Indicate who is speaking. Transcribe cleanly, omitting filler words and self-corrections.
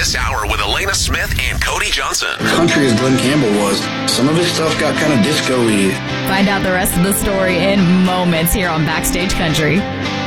Speaker 1: this hour with Elena Smith and Cody Johnson.
Speaker 2: Country as Glenn Campbell was. Some of his stuff got kind of disco-y.
Speaker 3: Find out the rest of the story in moments here on Backstage Country.